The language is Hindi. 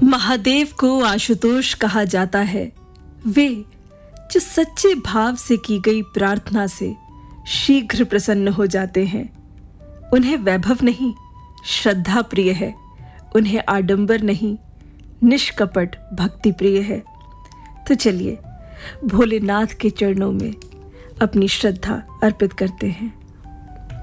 महादेव को आशुतोष कहा जाता है। वे जो सच्चे भाव से की गई प्रार्थना से शीघ्र प्रसन्न हो जाते हैं। उन्हें वैभव नहीं, श्रद्धा प्रिय है। उन्हें आडंबर नहीं, निष्कपट भक्ति प्रिय है। तो चलिए भोलेनाथ के चरणों में अपनी श्रद्धा अर्पित करते हैं।